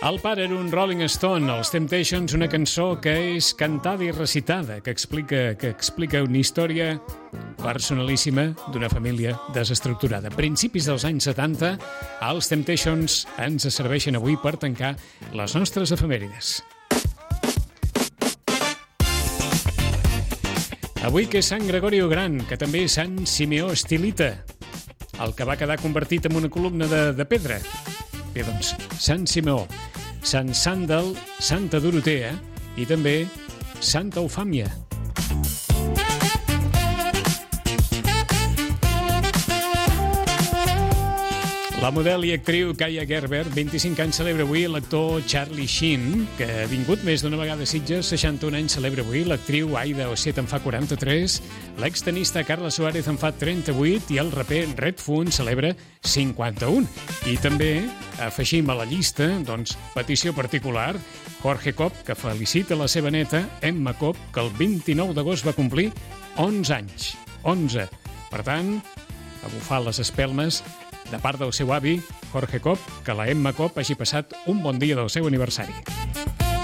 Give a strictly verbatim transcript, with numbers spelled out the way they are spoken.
El pare era un Rolling Stone, els Temptations, una cançó que és cantada i recitada, que explica, que explica una història personalíssima d'una família desestructurada. A principis dels anys setanta, els Temptations ens serveixen avui per tancar les nostres efemèrides. Avui que és Sant Gregorio Gran, que també és Sant Simeó Estilita, el que va quedar convertit en una columna de, de pedra. Bé, doncs, Sant Simeó, Sant Sàndal, Santa Dorotea i també Santa Eufàmia. La model i actriu Kaia Gerber, vint-i-cinc anys, celebra avui. L'actor Charlie Sheen, que ha vingut més d'una vegada a Sitges, seixanta-un anys, celebra avui. L'actriu Aida Osset en fa quaranta-tres, l'extenista Carla Suárez en fa trenta-vuit i el raper Redfoo celebra cinquanta-un. I també afegim a la llista, doncs, petició particular, Jorge Cobb, que felicita la seva neta, Emma Cobb, que el vint-i-nou d'agost va complir onze anys. onze. Per tant, a bufar les espelmes, de part del seu avi, Jorge Cobb, que la Emma Cobb hagi passat un bon dia del seu aniversari.